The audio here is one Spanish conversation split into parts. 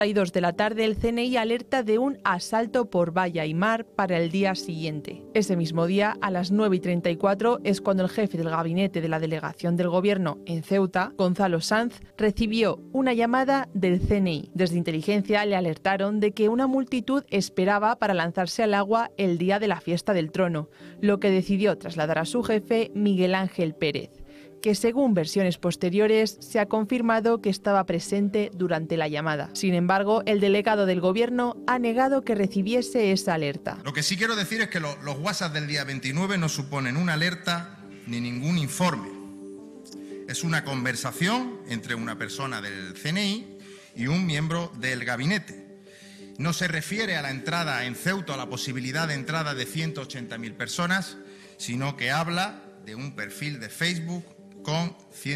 Y 2 de la tarde, el CNI alerta de un asalto por valla y mar para el día siguiente. Ese mismo día, a las 9:34, es cuando el jefe del gabinete de la delegación del gobierno en Ceuta, Gonzalo Sanz, recibió una llamada del CNI. Desde inteligencia le alertaron de que una multitud esperaba para lanzarse al agua el día de la fiesta del trono, lo que decidió trasladar a su jefe, Miguel Ángel Pérez, que según versiones posteriores se ha confirmado que estaba presente durante la llamada. Sin embargo, el delegado del gobierno ha negado que recibiese esa alerta. Lo que sí quiero decir es que los WhatsApp del día 29 no suponen una alerta ni ningún informe. Es una conversación entre una persona del CNI y un miembro del gabinete. No se refiere a la entrada en Ceuta, a la posibilidad de entrada de 180.000 personas, sino que habla de un perfil de Facebook con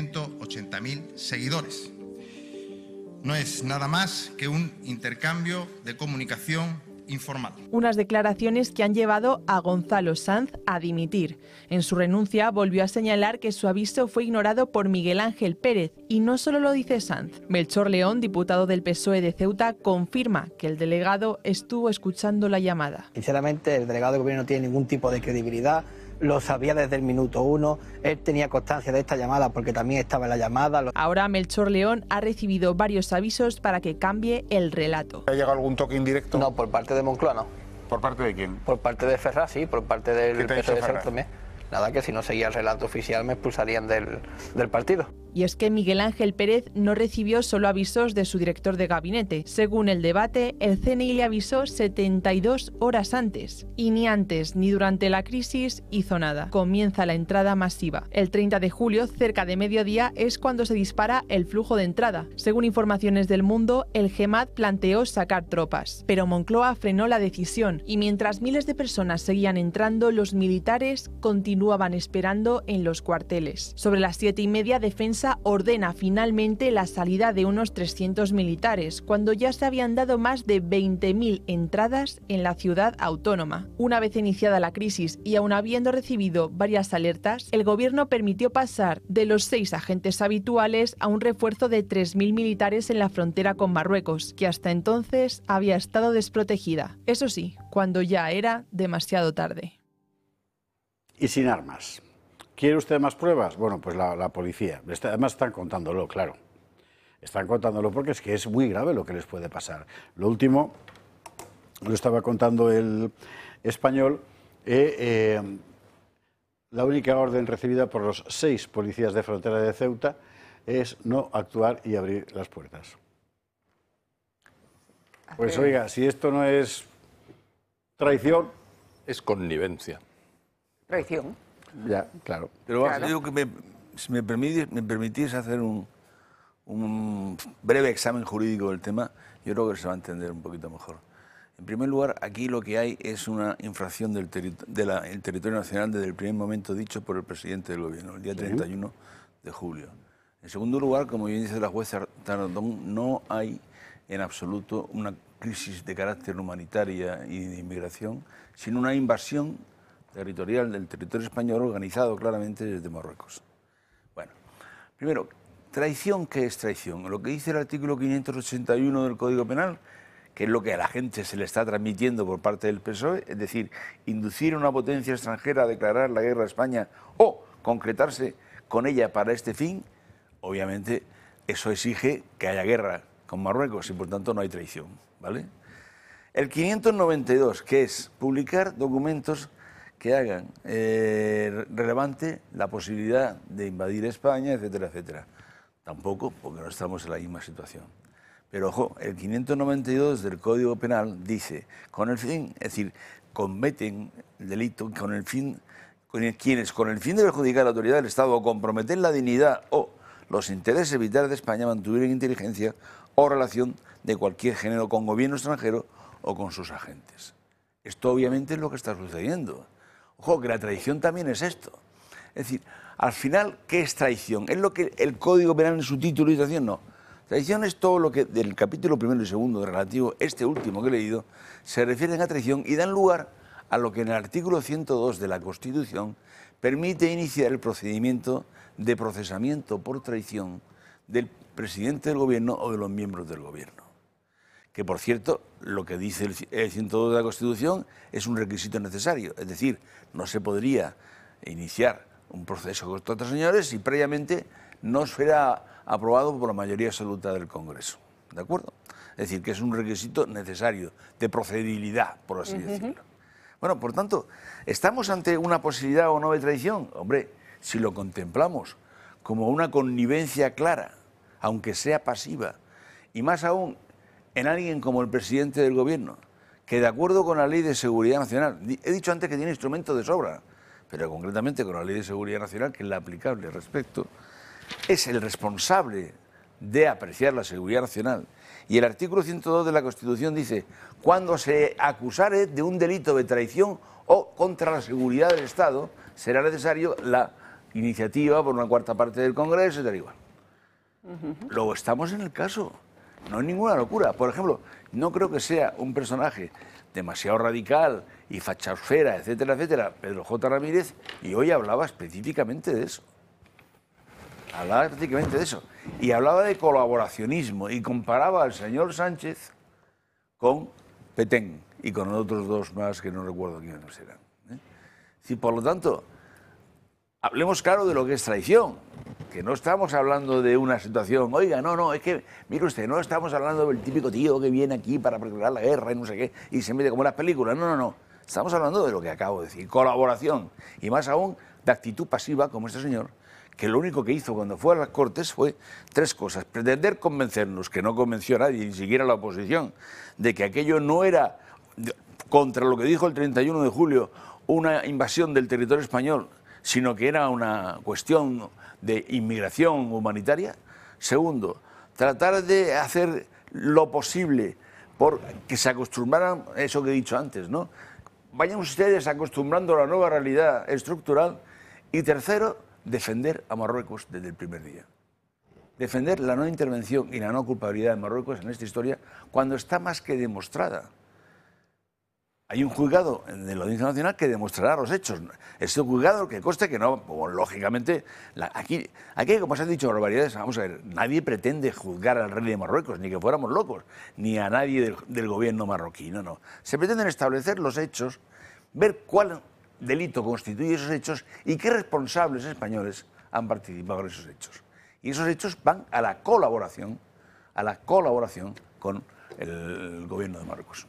180.000 seguidores. No es nada más que un intercambio de comunicación informal. Unas declaraciones que han llevado a Gonzalo Sanz a dimitir. En su renuncia volvió a señalar que su aviso fue ignorado por Miguel Ángel Pérez, y no solo lo dice Sanz. Melchor León, diputado del PSOE de Ceuta, confirma que el delegado estuvo escuchando la llamada. Sinceramente, el delegado de gobierno no tiene ningún tipo de credibilidad. Lo sabía desde el minuto 1, él tenía constancia de esta llamada porque también estaba en la llamada. Ahora Melchor León ha recibido varios avisos para que cambie el relato. ¿Ha llegado algún toque indirecto? No, por parte de Moncloa no. ¿Por parte de quién? Por parte de Ferraz, sí, por parte del ¿Qué te ha dicho PSOE de Ferraz? Ceuta también. Nada, que si no seguía el relato oficial me expulsarían del partido. Y es que Miguel Ángel Pérez no recibió solo avisos de su director de gabinete. Según el debate, el CNI le avisó 72 horas antes. Y ni antes ni durante la crisis hizo nada. Comienza la entrada masiva. El 30 de julio, cerca de mediodía, es cuando se dispara el flujo de entrada. Según informaciones del Mundo, el GEMAT planteó sacar tropas. Pero Moncloa frenó la decisión. Y mientras miles de personas seguían entrando, los militares continuaban esperando en los cuarteles. Sobre las 7:30, Defensa ordena finalmente la salida de unos 300 militares, cuando ya se habían dado más de 20.000 entradas en la ciudad autónoma. Una vez iniciada la crisis y aun habiendo recibido varias alertas, el gobierno permitió pasar de los 6 agentes habituales a un refuerzo de 3.000 militares en la frontera con Marruecos, que hasta entonces había estado desprotegida. Eso sí, cuando ya era demasiado tarde. Y sin armas. ¿Quiere usted más pruebas? Bueno, pues la policía. Además están contándolo, claro. Están contándolo porque es que es muy grave lo que les puede pasar. Lo último, lo estaba contando el Español, la única orden recibida por los 6 policías de frontera de Ceuta es no actuar y abrir las puertas. Pues oiga, si esto no es traición... Es connivencia. Traición. Ya, claro. Pero Claro. digo que si me permitís hacer un breve examen jurídico del tema, yo creo que se va a entender un poquito mejor. En primer lugar, aquí lo que hay es una infracción del territorio nacional desde el primer momento dicho por el presidente del gobierno, el día 31 de julio. En segundo lugar, como bien dice la jueza Tardón, no hay en absoluto una crisis de carácter humanitaria y de inmigración, sino una invasión territorial del territorio español organizado claramente desde Marruecos. Bueno, primero, traición, ¿qué es traición? Lo que dice el artículo 581 del Código Penal, que es lo que a la gente se le está transmitiendo por parte del PSOE, es decir, inducir a una potencia extranjera a declarar la guerra a España o concretarse con ella para este fin, obviamente eso exige que haya guerra con Marruecos y por tanto no hay traición, ¿vale? El 592, que es publicar documentos que hagan relevante la posibilidad de invadir España, etcétera, etcétera. Tampoco, porque no estamos en la misma situación. Pero ojo, el 592 del Código Penal dice, con el fin, es decir, cometen el delito con el fin, quienes con el fin de perjudicar a la autoridad del Estado o comprometer la dignidad o los intereses vitales de España mantuvieron inteligencia o relación de cualquier género con gobierno extranjero o con sus agentes. Esto obviamente es lo que está sucediendo. Ojo, que la traición también es esto. Es decir, al final, ¿qué es traición? ¿Es lo que el Código Penal en su título y traición? No. Traición es todo lo que del capítulo 1 y 2 relativo, este último que he leído, se refieren a traición y dan lugar a lo que en el artículo 102 de la Constitución permite iniciar el procedimiento de procesamiento por traición del presidente del Gobierno o de los miembros del Gobierno. que por cierto, lo que dice el 102 de la Constitución es un requisito necesario, es decir, no se podría iniciar un proceso contra estos señores si previamente no fuera aprobado por la mayoría absoluta del Congreso, ¿de acuerdo? Es decir, que es un requisito necesario de procedibilidad, por así decirlo. Bueno, por tanto, ¿estamos ante una posibilidad o no de traición? Hombre, si lo contemplamos como una connivencia clara, aunque sea pasiva, y más aún en alguien como el presidente del Gobierno, que de acuerdo con la Ley de Seguridad Nacional, he dicho antes que tiene instrumentos de sobra, pero concretamente con la Ley de Seguridad Nacional, que es la aplicable al respecto, es el responsable de apreciar la seguridad nacional. Y el artículo 102 de la Constitución dice, cuando se acusare de un delito de traición o contra la seguridad del Estado, será necesario la iniciativa por una cuarta parte del Congreso y tal igual. Luego estamos en el caso, no es ninguna locura. Por ejemplo, no creo que sea un personaje demasiado radical y fachosfera, etcétera, etcétera, Pedro J. Ramírez, y hoy hablaba específicamente de eso. Hablaba específicamente de eso. Y hablaba de colaboracionismo y comparaba al señor Sánchez con Petén y con otros dos más que no recuerdo quiénes eran. Sí, por lo tanto, hablemos claro de lo que es traición, que no estamos hablando de una situación, oiga, no, es que, mire usted, no estamos hablando del típico tío que viene aquí para preparar la guerra y no sé qué, y se mete como en las películas, no. Estamos hablando de lo que acabo de decir, colaboración, y más aún de actitud pasiva como este señor, que lo único que hizo cuando fue a las Cortes fue tres cosas. Pretender convencernos, que no convenció a nadie, ni siquiera a la oposición, de que aquello no era, contra lo que dijo el 31 de julio, una invasión del territorio español, sino que era una cuestión de inmigración humanitaria. Segundo, tratar de hacer lo posible por que se acostumbraran, eso que he dicho antes, ¿no? Vayan ustedes acostumbrando a la nueva realidad estructural. Y tercero, defender a Marruecos desde el primer día. Defender la no intervención y la no culpabilidad de Marruecos en esta historia cuando está más que demostrada. Hay un juzgado de la Audiencia Nacional que demostrará los hechos. Ese juzgado que conste que no, pues, lógicamente, aquí, como se han dicho barbaridades, vamos a ver, nadie pretende juzgar al rey de Marruecos, ni que fuéramos locos, ni a nadie del gobierno marroquí, no. Se pretenden establecer los hechos, ver cuál delito constituye esos hechos y qué responsables españoles han participado en esos hechos. Y esos hechos van a la colaboración con el gobierno de Marruecos.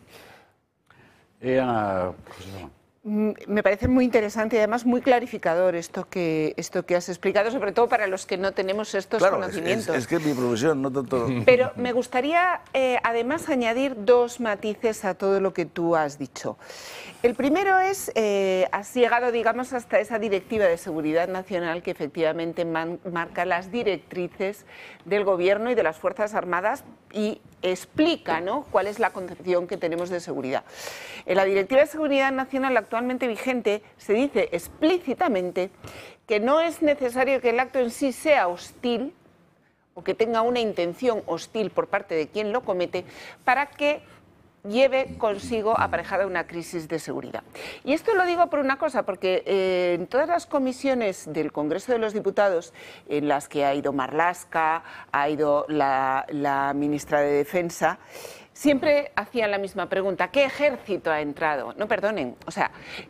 Me parece muy interesante y además muy clarificador esto que has explicado, sobre todo para los que no tenemos estos conocimientos. Es que es mi profesión, no tanto... Pero me gustaría además añadir dos matices a todo lo que tú has dicho. El primero es, has llegado, digamos, hasta esa directiva de seguridad nacional que efectivamente marca las directrices del Gobierno y de las Fuerzas Armadas y explica, ¿no?, cuál es la concepción que tenemos de seguridad. En la Directiva de Seguridad Nacional actualmente vigente se dice explícitamente que no es necesario que el acto en sí sea hostil o que tenga una intención hostil por parte de quien lo comete para que lleve consigo aparejada una crisis de seguridad. Y esto lo digo por una cosa, porque en todas las comisiones del Congreso de los Diputados, en las que ha ido Marlaska, ha ido la ministra de Defensa, siempre hacían la misma pregunta: ¿qué ejército ha entrado? No, perdonen, o sea,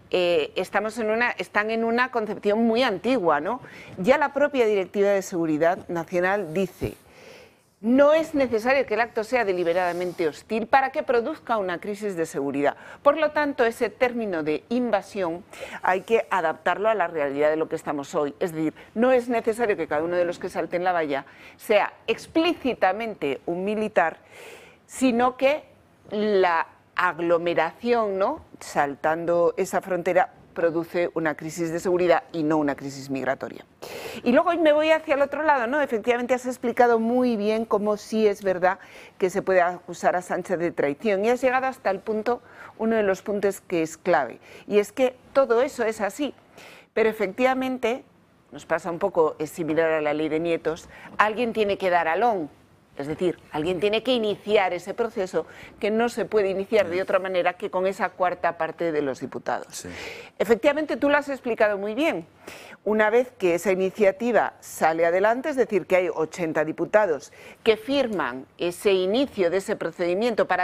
están en una concepción muy antigua, ¿no? Ya la propia Directiva de Seguridad Nacional dice: no es necesario que el acto sea deliberadamente hostil para que produzca una crisis de seguridad. Por lo tanto, ese término de invasión hay que adaptarlo a la realidad de lo que estamos hoy. Es decir, no es necesario que cada uno de los que salten la valla sea explícitamente un militar, sino que la aglomeración, ¿no?, saltando esa frontera, produce una crisis de seguridad y no una crisis migratoria. Y luego me voy hacia el otro lado, ¿no? Efectivamente has explicado muy bien cómo sí es verdad que se puede acusar a Sánchez de traición y has llegado hasta el punto, uno de los puntos que es clave, y es que todo eso es así, pero efectivamente, nos pasa un poco, es similar a la ley de nietos, alguien tiene que dar alón. Es decir, alguien tiene que iniciar ese proceso que no se puede iniciar de otra manera que con esa cuarta parte de los diputados. Sí. Efectivamente, tú lo has explicado muy bien. Una vez que esa iniciativa sale adelante, es decir, que hay 80 diputados que firman ese inicio de ese procedimiento para